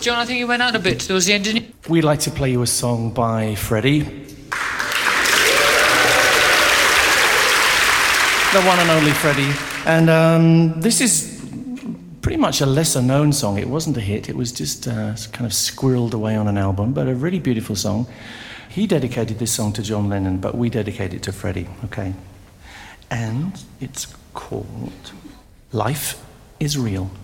John, I think you went out a bit towards the end, didn't you? We'd like to play you a song by Freddie. The one and only Freddie. And this is pretty much a lesser-known song. It wasn't a hit. It was just kind of squirreled away on an album, but a really beautiful song. He dedicated this song to John Lennon, but we dedicate it to Freddie, okay? And it's called Life is Real.